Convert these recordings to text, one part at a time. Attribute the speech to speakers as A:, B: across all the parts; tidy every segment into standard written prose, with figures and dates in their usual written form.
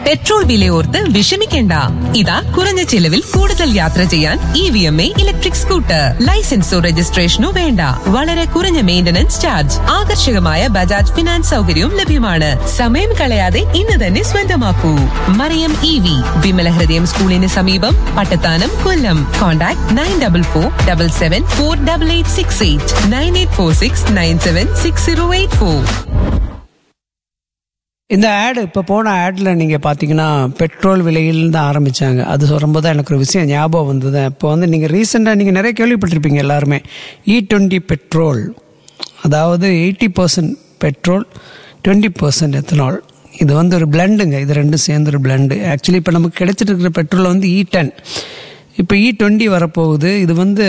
A: Petrol വിലയോർത്ത് വിഷമിക്കേണ്ട. ഇതാ കുറഞ്ഞ ചിലവിൽ കൂടുതൽ യാത്ര ചെയ്യാൻ EVMA ഇലക്ട്രിക് സ്കൂട്ടർ. ലൈസൻസോ രജിസ്ട്രേഷനോ വേണ്ട. വളരെ കുറഞ്ഞ മെയിന്റനൻസ് ചാർജ്. ആകർഷകമായ ബജാജ് ഫിനാൻസ് സൗകര്യവും ലഭ്യമാണ്. സമയം കളയാതെ ഇന്ന് തന്നെ സ്വന്തമാക്കൂ. മറിയം EV, വിമല ഹൃദയം സ്കൂളിന് സമീപം, പട്ടത്താനം, കൊല്ലം. കോൺടാക്ട് 9447748868 9846976084.
B: இந்த ஆடு இப்போ போன ஆடில் நீங்கள் பார்த்தீங்கன்னா பெட்ரோல் விலையிலிருந்து ஆரம்பித்தாங்க. அது சொல்லும்போது எனக்கு ஒரு விஷயம் ஞாபகம் வந்தது. இப்போ வந்து நீங்கள் ரீசெண்டாக நீங்கள் நிறைய கேள்விப்பட்டிருப்பீங்க எல்லாருமே, E20 பெட்ரோல், அதாவது 80% பெட்ரோல் 20% எத்தனால். இது வந்து ஒரு பிளண்டுங்க. இது ரெண்டும் சேர்ந்து ஒரு பிளண்டு. ஆக்சுவலி இப்போ நமக்கு கிடைச்சிட்டு இருக்கிற பெட்ரோல் வந்து E10, இப்போ E20 வரப்போகுது. இது வந்து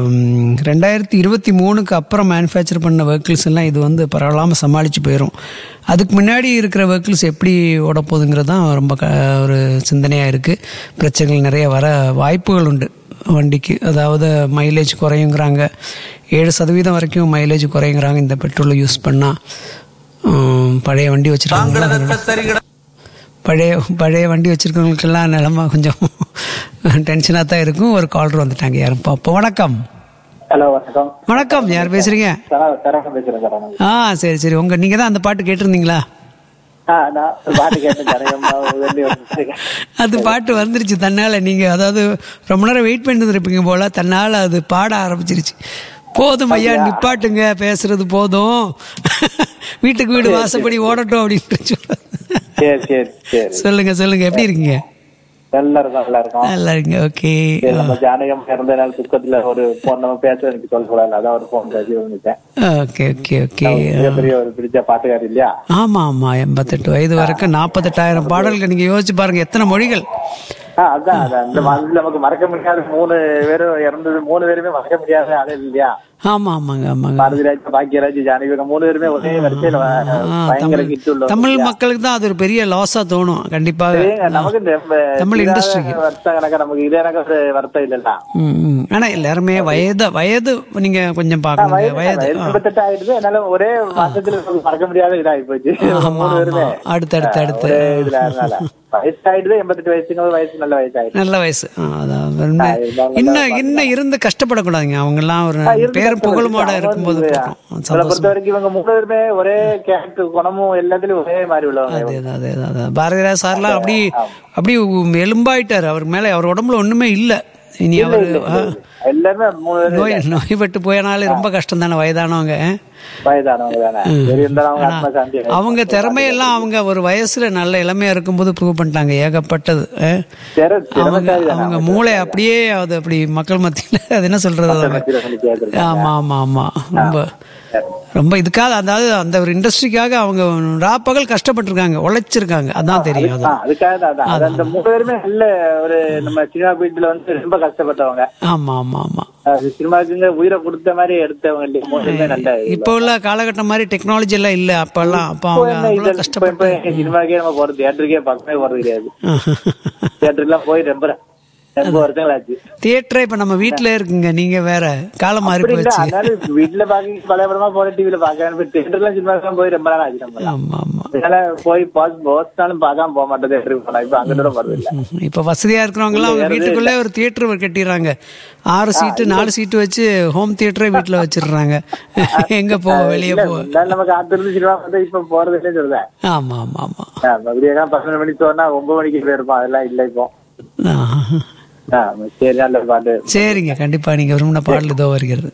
B: 2023 அப்புறம் மேனுஃபேக்சர் பண்ண வெஹிக்கிள்ஸ் எல்லாம் இது வந்து பரவாயில்லாமல் சமாளித்து போயிடும். அதுக்கு முன்னாடி இருக்கிற வெஹிக்கிள்ஸ் எப்படி ஓட போகுதுங்கிறது தான் ரொம்ப ஒரு சிந்தனையாக இருக்குது. பிரச்சனைகள் நிறைய வர வாய்ப்புகள் உண்டு வண்டிக்கு. அதாவது மைலேஜ் குறையுங்கிறாங்க, 7% வரைக்கும் மைலேஜ் குறையுங்கிறாங்க இந்த பெட்ரோலை யூஸ் பண்ணால். பழைய வண்டி வச்சுருக்காங்க, பழைய வண்டி வச்சுருக்கவங்களுக்கெல்லாம் நிலமா கொஞ்சம் டென்ஷனாக தான் இருக்கும். ஒரு காலர் வந்துட்டாங்க, யாரும் பார்ப்போம். வணக்கம்.
C: ஹலோ, வணக்கம்.
B: வணக்கம், யார் பேசுறீங்க? சரி சரி, நீங்க தான் அந்த பாட்டு கேட்டிருந்தீங்களா? அது பாட்டு வந்துருச்சு தன்னால. நீங்க அதாவது ரொம்ப நேரம் வெயிட் பண்ணிட்டு இருப்பீங்க போல, தன்னால அது பாட ஆரம்பிச்சிருச்சு. போதும் ஐயா, நிப்பாட்டுங்க, பேசுறது போதும், வீட்டுக்கு வீடு வாசப்படி ஓடட்டும் அப்படின்னு சொல்லுங்க. சொல்லுங்க, எப்படி இருக்கீங்க?
C: நல்லா இருக்கீங்க? ஓகே. நம்ம ஜானகம் இறந்த நாள் துக்கத்துல ஒரு போன் நம்ம பேச எனக்கு சொல்லக்கூடாது, அதான் ஒரு போன் பேசி வந்துட்டேன்.
B: Okay okay okay.
C: பெரிய ஒரு பிடிச்ச பாட்டுக்காரி இல்லையா?
B: ஆமா ஆமா, 88 வயது வரைக்கும் 48,000 பாடல்கள். நீங்க யோசிச்சு பாருங்க, எத்தனை மொழிகள்.
C: அதான் இந்த மாதிரி நமக்கு மறக்க முடியாத 3 பேரும் இறந்தது. 3 பேருமே மறக்க முடியாத ஆளு இல்லையா?
B: ஆமா ஆமாங்க ஆமாங்க.
C: பாரதிராஜ், பாக்கியராஜ், ஜானகி 3 பேருமே ஒரே வரிசையில பயங்கர ஹிட் உள்ள
B: தமிழ் மக்களுக்கு தான் அது ஒரு பெரிய லாஸா தோணும் கண்டிப்பாக.
C: நமக்கு
B: தமிழ் இண்டஸ்ட்ரிக்கு
C: வருஷம் கணக்கா நமக்கு இதே எனக்கு ஒரு வருத்தம் இல்லைல்ல.
B: ஆனா எல்லாருமே வயது நீங்க கொஞ்சம் பாக்கணும். வயது
C: 88 ஆயிடுது. என்னால ஒரே மாசத்துல மறக்க முடியாத இதாகி போச்சு. 3 பேருமே அடுத்து இதுல வயசாயிடுது. 88 வயசுங்க வயசு நல்ல வயசாயிடுது.
B: நல்ல வயசு. இன்னும் இருந்து கஷ்டப்படக்கூடாதுங்க. அவங்க எல்லாம் ஒரு பேரும் புகழுமோட இருக்கும்போது
C: பொறுத்த வரைக்கும் இவங்க 3 பேருமே ஒரே கேரக்டர், குணமும் எல்லாத்துலயும் ஒரே மாதிரி உள்ளவங்க.
B: அதேதான். பாரதிராஜ் சார்லாம் அப்படி எலும்பாயிட்டாரு. அவர் மேல அவர் உடம்புல ஒண்ணுமே இல்ல. இனி அவர் நோய்பட்டு போயனாலே ரொம்ப கஷ்டம் தானே. வயதானவங்க அவங்க திறமையெல்லாம் அவங்க ஒரு வயசுல நல்ல இளமையா இருக்கும்போது ப்ரூவ் பண்ணிட்டாங்க. ஏகப்பட்டது. அவங்க மூளை அப்படியே அது அப்படி மக்கள் மத்தியில அது என்ன சொல்றது. ஆமா ஆமா ஆமா, ரொம்ப இதுக்காக, அதாவது அந்த ஒரு இண்டஸ்ட்ரிக்காக அவங்க ராப்பகல் கஷ்டப்பட்டிருக்காங்க, உழைச்சிருக்காங்க. அதான் தெரியும்.
C: அந்த 3 பேருமே நல்ல ஒரு நம்ம சினிமா பீட்ல வந்து ரொம்ப கஷ்டப்பட்டவங்க.
B: ஆமா ஆமா ஆமா,
C: சினிமாக்கு உயிரை கொடுத்த மாதிரி எடுத்தவங்க.
B: இப்ப உள்ள காலகட்டம் மாதிரி டெக்னாலஜி எல்லாம் இல்ல. அப்பெல்லாம் அவங்க கஷ்டப்பட்டு
C: சினிமாக்கே நம்ம போறது, தியேட்டருக்கே பக்கமே போறது கிடையாது. தியேட்டருக்குலாம் போய் ரொம்ப வருஷங்களாச்சு.
B: தியேட்டரே இப்ப நம்ம வீட்டுல இருக்குங்க. நீங்க வேற காலம் மாறி போச்சு.
C: வீட்டுல பாக்க பழைய படமா போற டிவில பாக்க, தியேட்டர்லாம் சினிமாக்கெல்லாம் போய் ரொம்ப நாள் ஆச்சு.
B: ஆமா ஆமா,
C: போய் போஸ்டாலும் பார்க்காம போக மாட்டேன். தியேட்டருக்கு போனா இப்ப அங்கிட்ட போறது இல்ல.
B: இப்ப வசதியா இருக்கிறவங்க எல்லாம் அவங்க வீட்டுக்குள்ளே ஒரு தியேட்டர் கட்டிடுறாங்க. 6 சீட்டு 4 சீட்டு வச்சு ஹோம் தியேட்டரே வீட்டுல வச்சிடுறாங்க. எங்க போ, வெளியே போ.
C: நம்ம காத்திருந்து சினிமா வந்து இப்ப போறது இல்லைன்னு சொல்றேன்.
B: ஆமா ஆமா ஆமா,
C: அப்படியே 12 மணிக்கு சொன்னா 9 மணிக்கு போயிருப்போம். அதெல்லாம் இல்ல இப்போ. சரி, நல்ல பாட்டு.
B: சரிங்க, கண்டிப்பா நீங்க விரும்பின பாடல் இதோ வருகிறது.